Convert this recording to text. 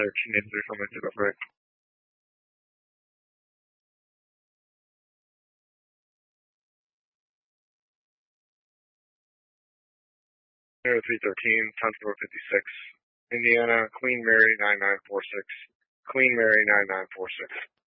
1383 from Exit Upright. Air 313, Tunstall 56. Indiana, Queen Mary 9946. Queen Mary 9946.